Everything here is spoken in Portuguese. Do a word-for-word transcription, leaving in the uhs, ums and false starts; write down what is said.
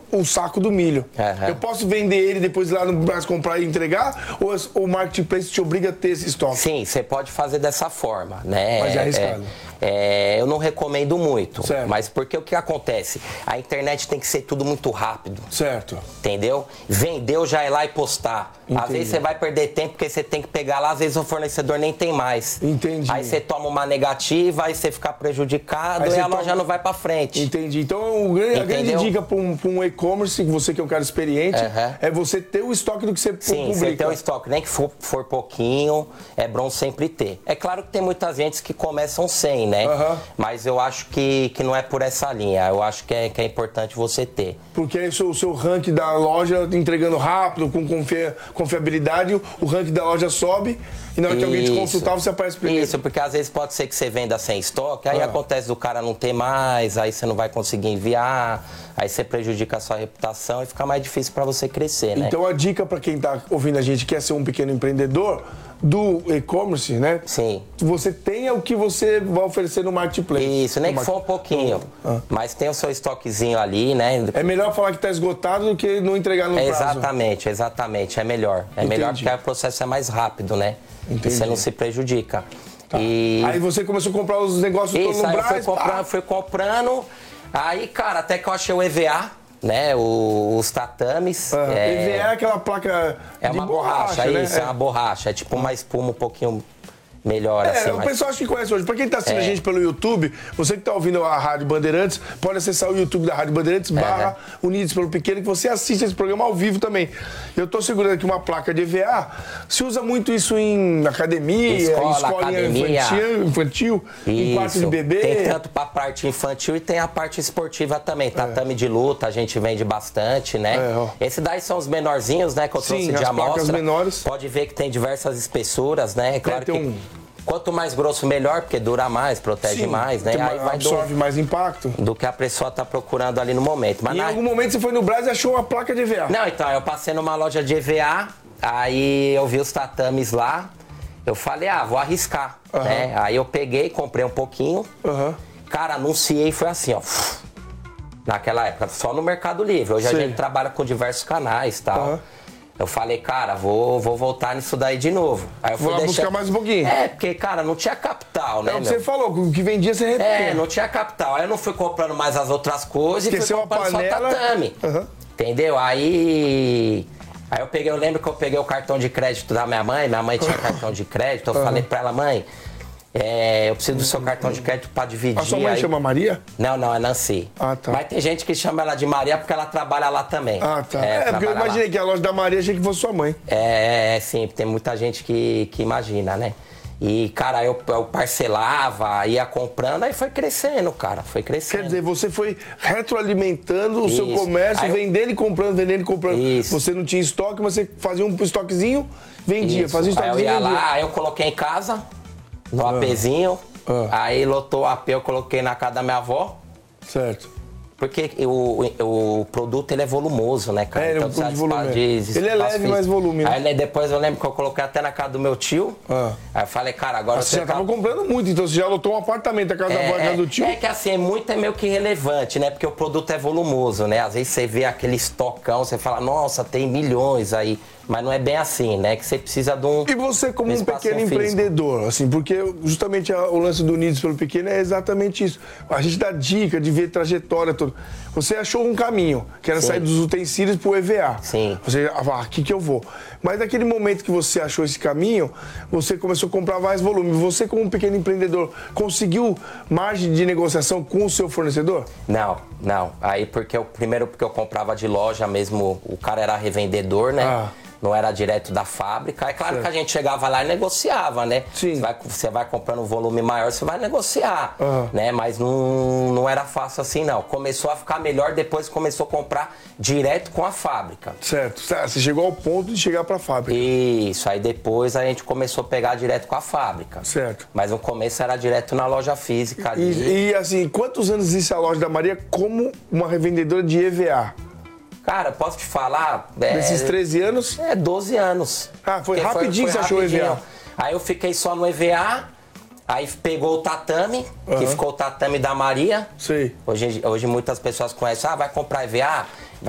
o saco do milho. Uhum. Eu posso vender ele depois ir lá no Brás comprar e entregar? Ou o Marketplace te obriga a ter esse estoque? Sim, você pode fazer dessa forma, né? Mas é arriscado. É, é, eu não recomendo muito, certo. Mas porque o que acontece? A internet tem que ser tudo muito rápido. Certo. Entendeu? Vendeu, já ir lá e postar. Entendi. Às vezes você vai perder tempo porque você tem que pegar lá, às vezes o fornecedor nem tem mais. Entendi. Aí você toma uma negativa, aí você fica prejudicado aí e a toma... loja não vai pra frente. Entendi. Então o grande, a grande dica para um, um e-commerce, você que é um cara experiente, uhum. é você ter o estoque do que você Sim, publica. Sim, você ter o estoque, nem que for, for pouquinho, é bom sempre ter. É claro que tem muitas gente que começam sem, né? Uhum. Mas eu acho que, que não é por essa linha. Eu acho que é, que é importante você ter. Porque aí o seu, o seu ranking da loja entregando rápido, com confia, confiabilidade, o ranking da loja sobe e na hora que alguém te consultar, você aparece primeiro. Isso, porque às vezes pode ser que você venda sem estoque, aí ah. acontece do cara não ter mais, aí você não vai conseguir enviar, aí você prejudica a sua reputação e fica mais difícil para você crescer, né? Então a dica para quem está ouvindo a gente, quer ser um pequeno empreendedor do e-commerce, né? Sim. Você tenha o que você vai oferecer no Marketplace. Isso, nem que for um pouquinho, ah. mas tem o seu estoquezinho ali, né? É melhor falar que está esgotado do que não entregar no prazo. Exatamente, exatamente, é melhor. É Entendi. melhor porque o processo é mais rápido, né? Entendi. E você não se prejudica. Tá. E... Aí você começou a comprar os negócios Isso, todos no aí Brás? Eu fui comprando, fui comprando, aí, cara, até que eu achei o E V A, né, o, os tatames. Ah, é... E V A é aquela placa É de uma borracha, borracha, né? isso, é uma borracha, é tipo uma espuma um pouquinho melhor, é, assim. o mas... pessoal acha que conhece hoje. Pra quem tá assistindo é. a gente pelo YouTube, você que tá ouvindo a Rádio Bandeirantes, pode acessar o YouTube da Rádio Bandeirantes, uhum. barra Unidos pelo Pequeno, que você assiste esse programa ao vivo também. Eu tô segurando aqui uma placa de E V A. Se usa muito isso em academia, Escola, escolinha academia. infantil, infantil em quarto de bebê. Tem tanto pra parte infantil e tem a parte esportiva também. Tatame é. de luta, a gente vende bastante, né? É, Esse daí são os menorzinhos, né? Que eu trouxe Sim, de as amostra. placas menores. Pode ver que tem diversas espessuras, né? É claro é, tem que... um... Quanto mais grosso, melhor, porque dura mais, protege Sim, mais, né? Aí vai absorve do, mais impacto. Do que a pessoa está procurando ali no momento. Mas e na... em algum momento você foi no Brás e achou uma placa de E V A? Não, então, eu passei numa loja de E V A, aí eu vi os tatames lá, eu falei, ah, vou arriscar, uhum. né? Aí eu peguei, comprei um pouquinho, uhum. cara, anunciei e foi assim, ó. Naquela época, só no Mercado Livre. Hoje Sim. a gente trabalha com diversos canais e tal. Uhum. Eu falei, cara, vou, vou voltar nisso daí de novo. Aí eu fui vou lá deixar... buscar mais um pouquinho. É, porque, cara, não tinha capital, né, É o que meu? você falou, o que vendia você repetia. É, não tinha capital. Aí eu não fui comprando mais as outras coisas Esqueceu e fui comprando a panela. só tatame. Uhum. Entendeu? Aí... Aí eu peguei, eu lembro que eu peguei o cartão de crédito da minha mãe, minha mãe tinha cartão de crédito, eu uhum. falei pra ela, mãe... É, eu preciso do seu cartão de crédito para dividir. A sua mãe aí... chama Maria? Não, não, é Nancy. Ah, tá. Mas tem gente que chama ela de Maria porque ela trabalha lá também. Ah, tá. É, é porque eu imaginei lá. que a loja da Maria achei que fosse sua mãe. É, é, sim, tem muita gente que, que imagina, né? E, cara, eu, eu parcelava, ia comprando, aí foi crescendo, cara, foi crescendo. Quer dizer, você foi retroalimentando o Isso. seu comércio, aí vendendo e comprando, vendendo e comprando. Isso. Você não tinha estoque, mas você fazia um estoquezinho, vendia, Isso. fazia um estoquezinho, aí eu ia vendia. lá, aí eu coloquei em casa, no ah. APzinho, ah. aí lotou o A P, eu coloquei na casa da minha avó. Certo. Porque o, o, o produto ele é volumoso, né, cara? É, ele é um então, produto de volume. De, ele é leve, mas volume. Né? Aí depois eu lembro que eu coloquei até na casa do meu tio. Ah. Aí eu falei, cara, agora... Ah, você já tava tá... comprando muito, então você já lotou um apartamento da casa é, da avó e casa do tio? É que assim, muito é meio que irrelevante, né? Porque o produto é volumoso, né? Às vezes você vê aquele estocão, você fala, nossa, tem milhões aí. Mas não é bem assim, né? Que você precisa de um... E você como um pequeno físico. empreendedor, assim, porque justamente a, o lance do Unidos pelo Pequeno é exatamente isso. A gente dá dica de ver trajetória toda. Você achou um caminho, que era Sim. sair dos utensílios pro E V A. Sim. Você, ah, aqui que eu vou. Mas naquele momento que você achou esse caminho, você começou a comprar mais volume. Você como um pequeno empreendedor, conseguiu margem de negociação com o seu fornecedor? Não, não. Aí porque eu, primeiro porque eu comprava de loja mesmo, o cara era revendedor, né? Ah. Não era direto da fábrica. É claro certo. que a gente chegava lá e negociava, né? Sim. Você vai, você vai comprando um volume maior, você vai negociar, uhum. né? Mas não, não era fácil assim, não. Começou a ficar melhor, depois começou a comprar direto com a fábrica. Certo. Você chegou ao ponto de chegar para a fábrica. Isso. Aí depois a gente começou a pegar direto com a fábrica. Certo. Mas no começo era direto na loja física ali. E, e assim, quantos anos existe a loja da Maria como uma revendedora de E V A? Cara, posso te falar... É, Nesses treze anos? É, doze anos. Ah, foi rapidinho que você achou o E V A. Aí eu fiquei só no E V A, aí pegou o tatame, uhum. que ficou o tatame da Maria. Sei. Hoje, hoje muitas pessoas conhecem, ah, vai comprar E V A?